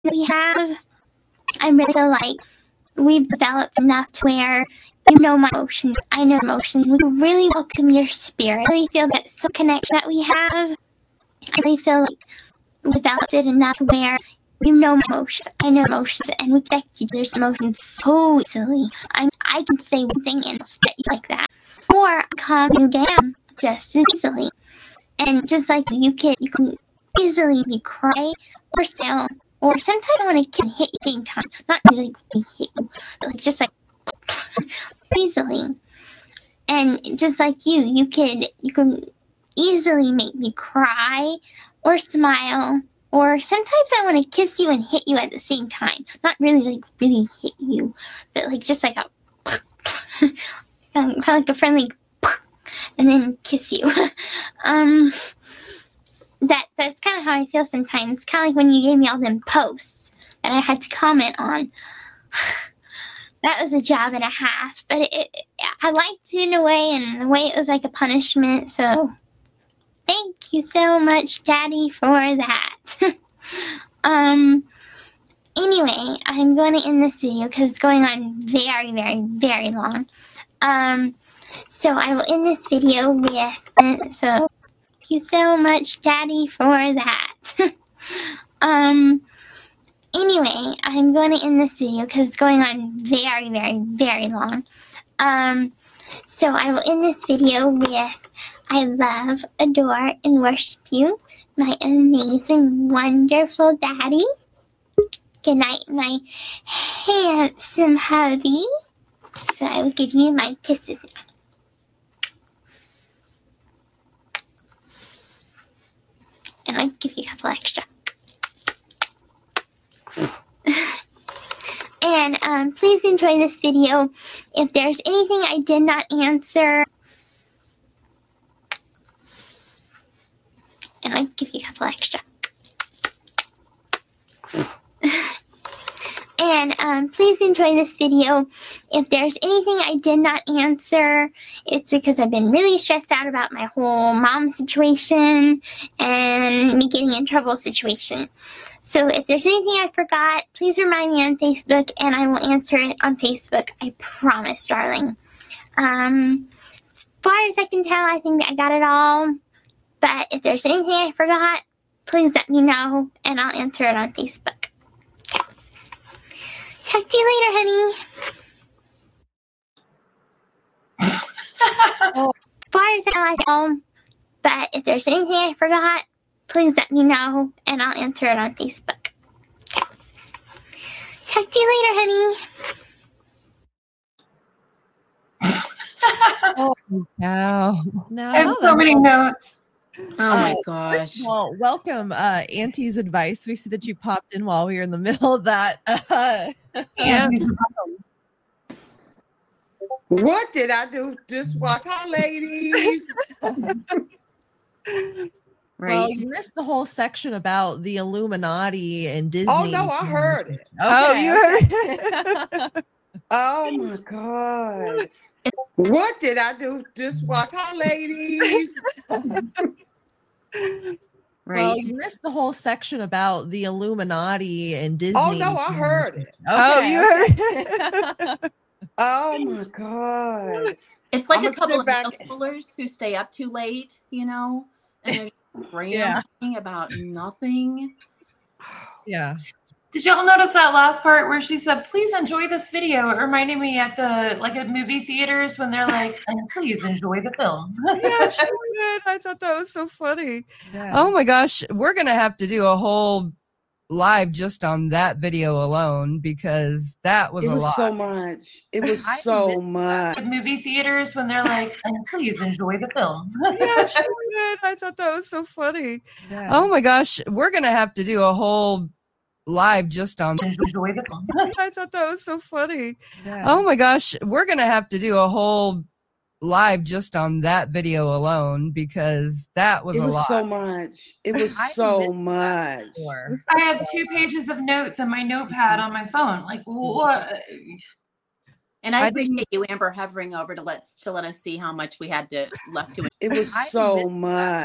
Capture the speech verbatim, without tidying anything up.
we have, I really feel like we've developed enough to where you know my emotions, I know emotions. We really welcome your spirit. I really feel that so connection that we have. I really feel like we've developed it enough to where you know my emotions, I know emotions, and we connect each other's emotions so easily. I I can say one thing and set you like that, or calm you down just as easily. And just like you can, you can easily be cry or still, or sometimes I want to hit you at the same time, not really hit you, but like just like easily. And just like you, you could you can easily make me cry or smile. Or sometimes I want to kiss you and hit you at the same time. Not really like really hit you, but like just like a kind of like a friendly and then kiss you. um that that's kind of how I feel sometimes. It's kind of like when you gave me all them posts that I had to comment on. That was a job and a half, but it, it, I liked it in a way, and in a way it was like a punishment. So thank you so much, Daddy, for that. um. Anyway, I'm going to end this video because it's going on very, very, very long. Um. So I will end this video with uh, so. Thank you so much, Daddy, for that. um. Anyway, I'm going to end this video because it's going on very, very, very long. Um, so I will end this video with I love, adore, and worship you, my amazing, wonderful daddy. Good night, my handsome hubby. So I will give you my kisses now. And I'll give you a couple extra. And um, please enjoy this video. If there's anything I did not answer, and I'll give you a couple extra. And um, please enjoy this video. If there's anything I did not answer, it's because I've been really stressed out about my whole mom situation and me getting in trouble situation. So if there's anything I forgot, please remind me on Facebook, and I will answer it on Facebook. I promise, darling. Um, as far as I can tell, I think I got it all. But if there's anything I forgot, please let me know, and I'll answer it on Facebook. Okay. Talk to you later, honey. Oh. As far as I know, but if there's anything I forgot, please let me know, and I'll answer it on Facebook. Okay. Talk to you later, honey. Oh, wow. No, I have so many notes. Oh my Uh, gosh. First of all, welcome, uh, Auntie's advice. We see that you popped in while we were in the middle of that. Uh, And What did I do? Just watch our ladies. Right. Well, you missed the whole section about the Illuminati and Disney. Oh no, I heard it. Okay, Oh, you heard it. Oh my God. What did I do? Just watch our ladies. Right. Well, you missed the whole section about the Illuminati and Disney. Oh no, I heard it. Okay, Oh, you heard it. Oh my God. It's like I'ma a couple sit of back- middle schoolers who stay up too late, you know, and they're just rambling about nothing. Yeah. did y'all notice that last part where she said, please enjoy this video? It reminded me at the, like at movie theaters when they're like, and please enjoy the film. Yeah, she did. I thought that was so funny. Yeah. Oh my gosh, we're gonna have to do a whole live just on that video alone because that was It a was lot. so much. It was I so missed much. At movie theaters when they're like, and please enjoy the film. Yeah, she did. I thought that was so funny. Yeah. Oh my gosh, we're gonna have to do a whole live just on. Enjoy the film. I thought that was so funny. Yeah. Oh my gosh, we're gonna have to do a whole live just on that video alone because that was It a was lot. so much. It was I so missed that much. before. I have two pages of notes in my notepad on my phone. Like, what? And I, I appreciate you, Amber, hovering over to let to let us see how much we had to left to. It was I so missed that. much.